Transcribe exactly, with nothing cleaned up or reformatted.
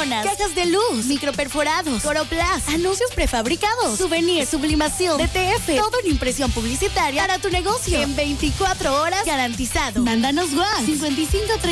cortinas, cajas de luz, microperforados, coroplast, anuncios prefabricados, souvenirs, sublimación, D T F, todo en impresión publicitaria para tu negocio en veinticuatro horas garantizado. Mándanos WhatsApp cincuenta y cinco